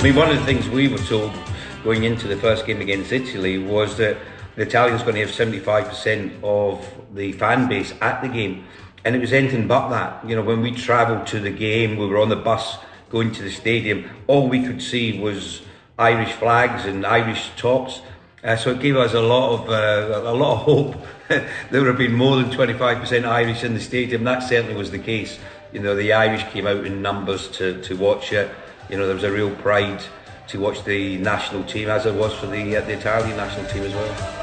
I mean, one of the things we were told going into the first game against Italy was that the Italians going to have 75% of the fan base at the game, and it was anything but that. You know, when we travelled to the game, we were on the bus going to the stadium, all we could see was Irish flags and Irish tops. So it gave us a lot of hope. There would have been more than 25% Irish in the stadium. That certainly was the case. You know, the Irish came out in numbers to watch it. You know, there was a real pride to watch the national team, as it was for the Italian national team as well.